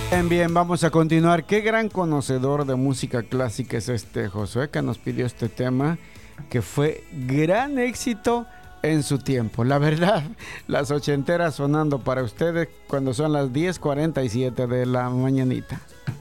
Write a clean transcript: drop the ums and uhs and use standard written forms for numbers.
Bien, bien, vamos a continuar. Qué gran conocedor de música clásica es este Josué que nos pidió este tema, que fue gran éxito en su tiempo. La verdad, las ochenteras sonando para ustedes cuando son las 10:47 de la mañanita.